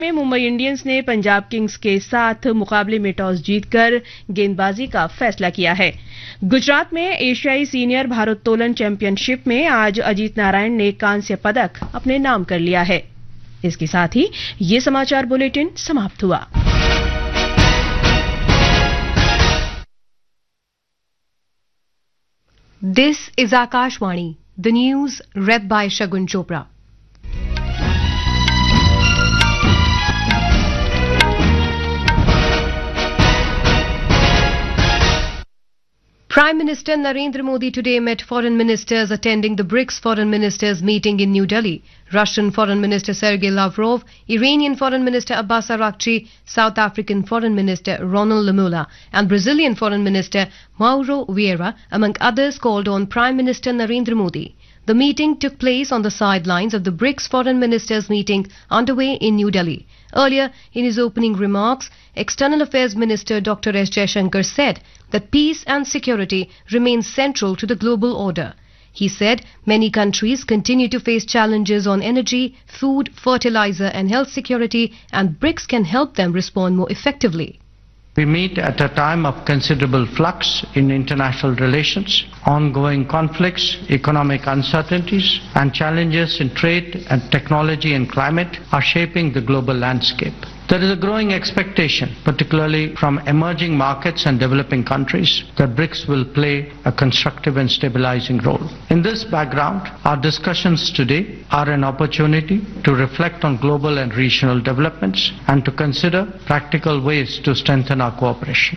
में मुंबई इंडियंस ने पंजाब किंग्स के साथ मुकाबले में टॉस जीतकर गेंदबाजी का फैसला किया है। गुजरात में एशियाई सीनियर भारोत्तोलन चैंपियनशिप में आज अजीत नारायण ने कांस्य पदक अपने नाम कर लिया है। इसके साथ ही ये समाचार बुलेटिन समाप्त हुआ। This is Akashvani, the news read by Shagun Chopra. Prime Minister Narendra Modi today met foreign ministers attending the BRICS foreign ministers meeting in New Delhi. Russian Foreign Minister Sergei Lavrov, Iranian Foreign Minister Abbas Araghchi, South African Foreign Minister Ronald Lamola and Brazilian Foreign Minister Mauro Vieira, among others, called on Prime Minister Narendra Modi. The meeting took place on the sidelines of the BRICS foreign ministers meeting underway in New Delhi. Earlier, in his opening remarks, External Affairs Minister Dr. S. Jaishankar said that peace and security remain central to the global order. He said many countries continue to face challenges on energy, food, fertilizer and health security, and BRICS can help them respond more effectively. We meet at a time of considerable flux in international relations. Ongoing conflicts, economic uncertainties, and challenges in trade and technology and climate are shaping the global landscape. There is a growing expectation, particularly from emerging markets and developing countries, that BRICS will play a constructive and stabilizing role. In this background, our discussions today are an opportunity to reflect on global and regional developments and to consider practical ways to strengthen our cooperation.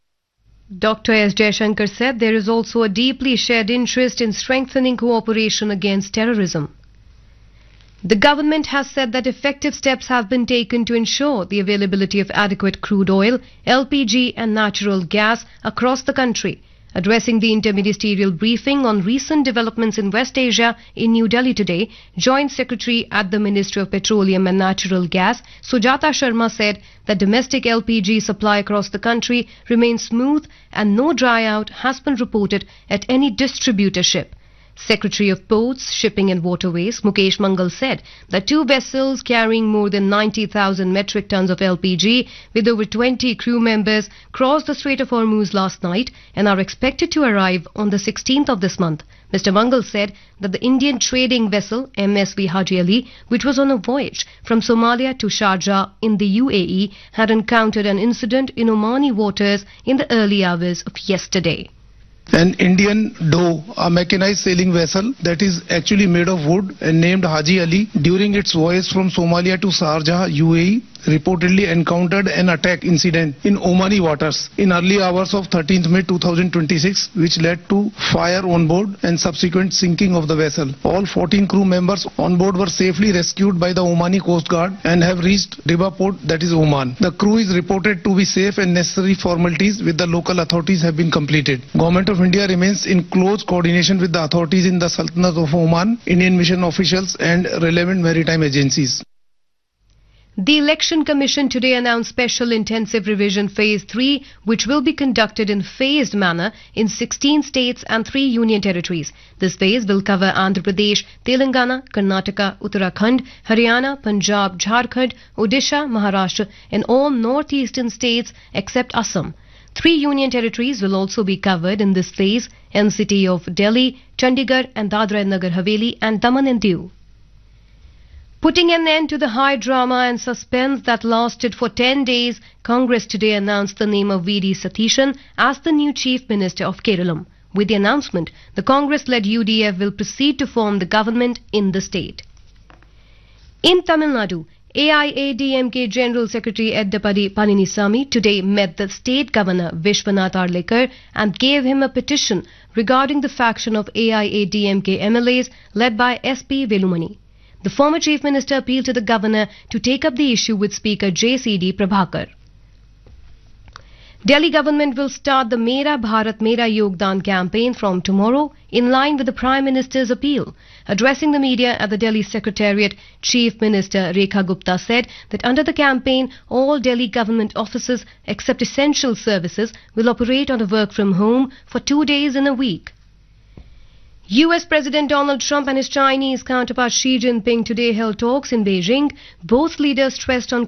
Dr. S. Jaishankar said there is also a deeply shared interest in strengthening cooperation against terrorism. The government has said that effective steps have been taken to ensure the availability of adequate crude oil, LPG and natural gas across the country. Addressing the interministerial briefing on recent developments in West Asia in New Delhi today, Joint Secretary at the Ministry of Petroleum and Natural Gas, Sujata Sharma, said that domestic LPG supply across the country remains smooth and no dry out has been reported at any distributorship. Secretary of Ports, Shipping and Waterways, Mukesh Mangal, said that 2 vessels carrying more than 90,000 metric tons of LPG with over 20 crew members crossed the Strait of Hormuz last night and are expected to arrive on the 16th of this month. Mr. Mangal said that the Indian trading vessel MSV Haji Ali, which was on a voyage from Somalia to Sharjah in the UAE, had encountered an incident in Omani waters in the early hours of yesterday. An Indian dhow, a mechanized sailing vessel that is actually made of wood and named Haji Ali, during its voyage from Somalia to Sharjah, UAE, reportedly encountered an attack incident in Omani waters in early hours of 13th May 2026, which led to fire on board and subsequent sinking of the vessel. All 14 crew members on board were safely rescued by the Omani Coast Guard and have reached Riba port, that is Oman. The crew is reported to be safe and necessary formalities with the local authorities have been completed. Government of India remains in close coordination with the authorities in the Sultanate of Oman, Indian mission officials and relevant maritime agencies. The Election Commission today announced Special Intensive Revision Phase 3, which will be conducted in phased manner in 16 states and 3 union territories. This phase will cover Andhra Pradesh, Telangana, Karnataka, Uttarakhand, Haryana, Punjab, Jharkhand, Odisha, Maharashtra and all northeastern states except Assam. 3 union territories will also be covered in this phase: NCT of Delhi, Chandigarh and Dadra and Nagar Haveli and Daman and Diu. Putting an end to the high drama and suspense that lasted for 10 days, Congress today announced the name of V.D. Satheeshan as the new Chief Minister of Kerala. With the announcement, the Congress-led UDF will proceed to form the government in the state. In Tamil Nadu, AIADMK General Secretary Eddapadi Palanisamy today met the state governor Vishwanath Arlekar and gave him a petition regarding the faction of AIADMK MLAs led by SP Velumani. The former Chief Minister appealed to the governor to take up the issue with Speaker JCD Prabhakar. Delhi government will start the Mera Bharat Mera Yogdan campaign from tomorrow in line with the Prime Minister's appeal. Addressing the media at the Delhi Secretariat, Chief Minister Rekha Gupta said that under the campaign, all Delhi government offices except essential services will operate on a work from home for 2 days in a week. US President Donald Trump and his Chinese counterpart Xi Jinping today held talks in Beijing. Both leaders stressed on